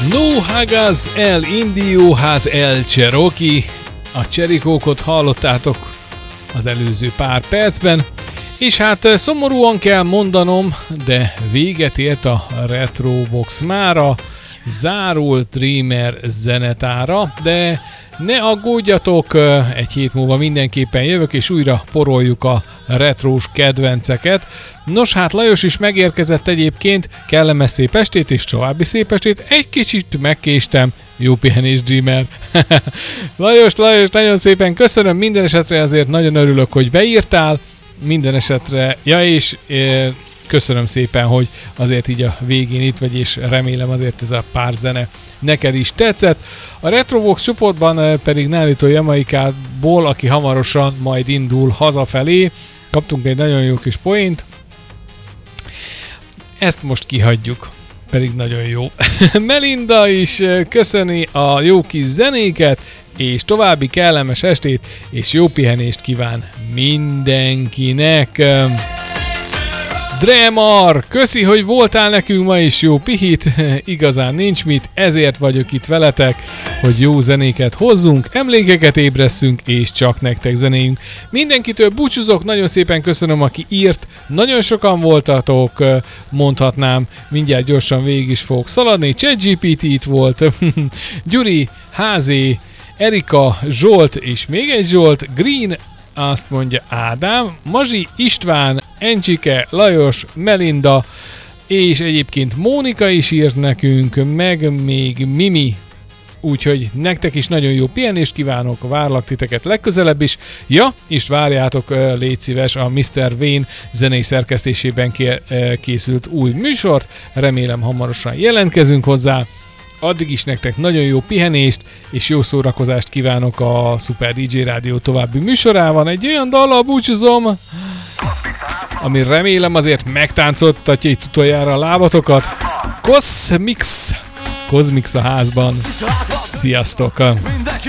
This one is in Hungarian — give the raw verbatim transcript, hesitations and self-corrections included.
No hagas el indio has el Cherokee. A cserikókot hallottátok az előző pár percben. És hát szomorúan kell mondanom, de véget ért a Retrobox mára, zárult Dreamer zenetára, de ne aggódjatok, egy hét múlva mindenképpen jövök, és újra poroljuk a retrós kedvenceket. Nos, hát Lajos is megérkezett egyébként, kellemes szép estét és további szép estét, egy kicsit megkéstem, jó pihenés Dreamer. Lajos, Lajos, nagyon szépen köszönöm, minden esetre azért nagyon örülök, hogy beírtál, minden esetre, ja és e, köszönöm szépen, hogy azért így a végén itt vagy, és remélem azért ez a pár zene neked is tetszett. A Retrobox csoportban pedig Nálitó Jamaikából, aki hamarosan majd indul hazafelé, kaptunk egy nagyon jó kis poént. Ezt most kihagyjuk, pedig nagyon jó. Melinda is köszöni a jó kis zenéket, és további kellemes estét, és jó pihenést kíván mindenkinek. Dremar, köszi, hogy voltál nekünk ma is, jó pihit, igazán nincs mit, ezért vagyok itt veletek, hogy jó zenéket hozzunk, emlékeket ébresszünk, és csak nektek zenéjünk. Mindenkitől búcsúzok, nagyon szépen köszönöm, aki írt, nagyon sokan voltatok, mondhatnám, mindjárt gyorsan végig is fogok szaladni, ChatGPT itt volt, Gyuri, Házé, Erika, Zsolt, és még egy Zsolt, Green, azt mondja Ádám, Mazsi, István, Encsike, Lajos, Melinda, és egyébként Mónika is írt nekünk, meg még Mimi. Úgyhogy nektek is nagyon jó pihenést kívánok, várlak titeket legközelebb is. Ja, és várjátok, légy szíves, a miszter Wayne zenei szerkesztésében készült új műsort, remélem hamarosan jelentkezünk hozzá. Addig is nektek nagyon jó pihenést és jó szórakozást kívánok a Super dé dzsé Rádió további műsorában. Egy olyan dallal búcsúzom, ami remélem azért megtáncoltatja itt utoljára a lábatokat. Cosmix! Cosmix a házban. Sziasztok!